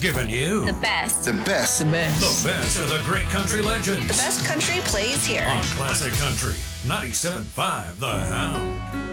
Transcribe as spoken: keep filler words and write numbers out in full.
Giving you The best. The best. The best. the best of the great country legends. The best country plays here. On Classic Country ninety-seven point five The Hound.